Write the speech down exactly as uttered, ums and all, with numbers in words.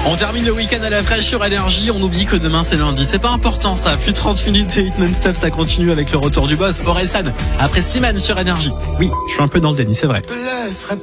On termine le week-end à la fraîche sur Énergie. On oublie que demain c'est lundi. C'est pas important ça. Plus de trente minutes de hit non-stop. Ça continue avec le retour du boss Orelsan. Après Slimane sur Énergie. Oui, je suis un peu dans le déni, c'est vrai.